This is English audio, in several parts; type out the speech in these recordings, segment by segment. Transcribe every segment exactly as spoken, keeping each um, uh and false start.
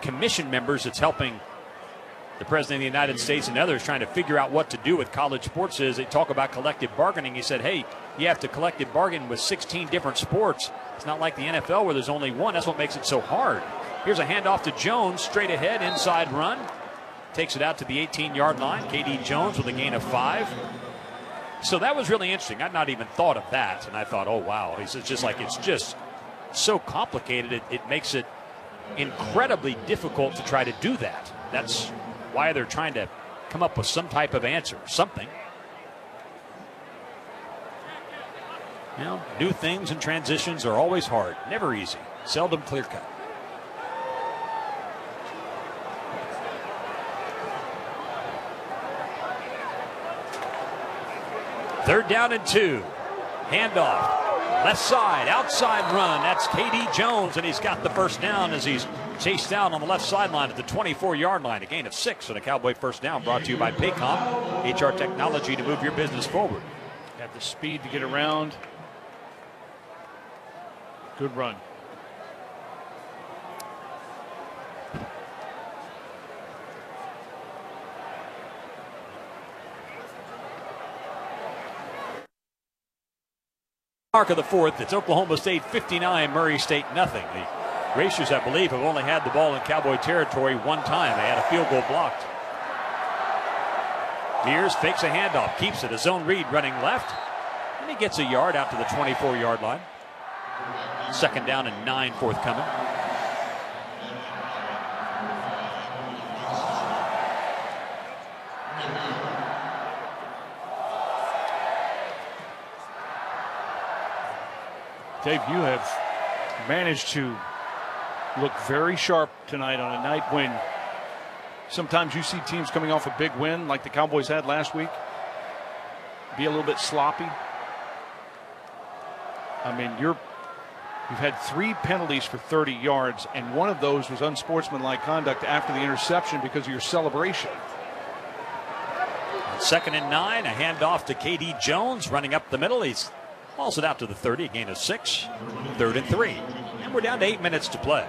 commission members that's helping the President of the United States and others trying to figure out what to do with college sports is they talk about collective bargaining. He said, hey, you have to collective bargain with sixteen different sports. It's not like the N F L where there's only one. That's what makes it so hard. Here's a handoff to Jones, straight ahead, inside run. Takes it out to the eighteen-yard line. K D Jones with a gain of five. So that was really interesting. I'd not even thought of that. And I thought, oh, wow. It's just like it's just so complicated. It, it makes it incredibly difficult to try to do that. That's why they're trying to come up with some type of answer, something. You know, new things and transitions are always hard, never easy, seldom clear-cut. Third down and two. Handoff. Left side, outside run. That's K D Jones, and he's got the first down as he's chased down on the left sideline at the twenty-four-yard line. A gain of six and a Cowboy first down brought to you by Paycom, H R technology to move your business forward. Got the speed to get around. Good run. Mark of the fourth. It's Oklahoma State fifty-nine, Murray State nothing. The Racers, I believe, have only had the ball in Cowboy territory one time. They had a field goal blocked. Mears fakes a handoff, keeps it. A zone read running left, and he gets a yard out to the twenty-four-yard line. Second down and nine forthcoming. Dave, you have managed to look very sharp tonight on a night when sometimes you see teams coming off a big win like the Cowboys had last week be a little bit sloppy. I mean, you're you've had three penalties for thirty yards, and one of those was unsportsmanlike conduct after the interception because of your celebration. Second and nine, a handoff to K D Jones running up the middle. He's hauls it out to the thirty, a gain of six. Third and three. And we're down to eight minutes to play.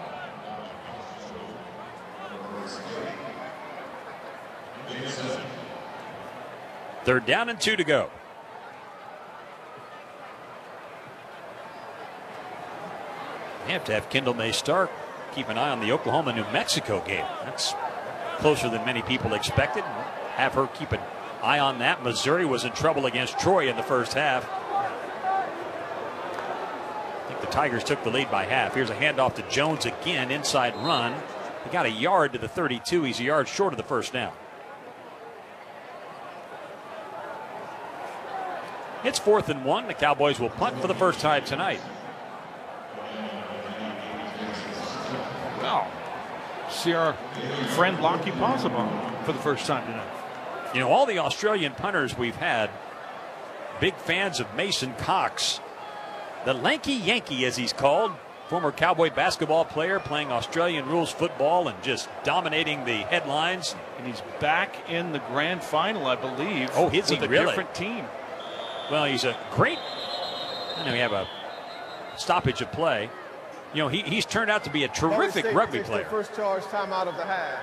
Third down and two to go. They have to have Kendall May Stark keep an eye on the Oklahoma-New Mexico game. That's closer than many people expected. Have her keep an eye on that. Missouri was in trouble against Troy in the first half. I think the Tigers took the lead by half. Here's a handoff to Jones again, inside run. He got a yard to the thirty-two. He's a yard short of the first down. It's fourth and one. The Cowboys will punt for the first time tonight. Wow. See our friend Lockie Possebon for the first time tonight. You know, all the Australian punters we've had, big fans of Mason Cox. The lanky Yankee, as he's called, former Cowboy basketball player playing Australian rules football and just dominating the headlines. And he's back in the grand final, I believe. Oh, is he with a really? different team. Well, he's a great, I know we have a stoppage of play. You know, he, he's turned out to be a terrific rugby player. First charge timeout of the half.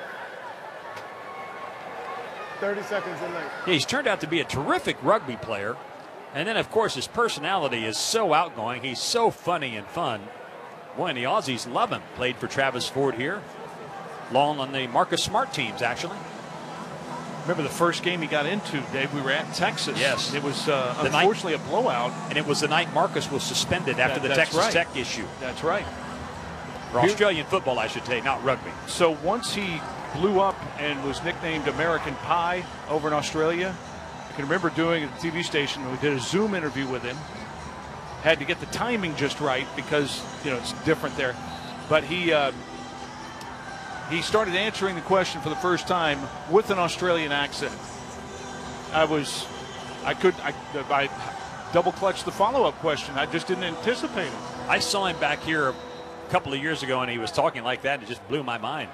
thirty seconds in late. Yeah, he's turned out to be a terrific rugby player. And then, of course, his personality is so outgoing. He's so funny and fun. Boy, and the Aussies love him. Played for Travis Ford here. Long on the Marcus Smart teams, actually. Remember the first game he got into, Dave? We were at Texas. Yes. It was uh, The unfortunately night, a blowout. And it was the night Marcus was suspended after That, the Texas right. Tech issue. That's right. For Australian football, I should say, not rugby. So once he blew up and was nicknamed American Pie over in Australia, I can remember doing at the T V station, we did a Zoom interview with him. Had to get the timing just right because, you know, it's different there. But he uh, he started answering the question for the first time with an Australian accent. I was, I could, I, I double clutched the follow-up question. I just didn't anticipate it. I saw him back here a couple of years ago, and he was talking like that, and it just blew my mind.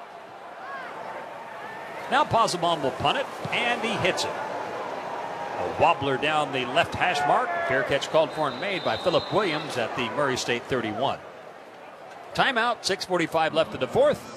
Now Possebon will punt it, and he hits it. A wobbler down the left hash mark. Fair catch called for and made by Philip Williams at the Murray State thirty-one. Timeout, six forty-five left in the fourth.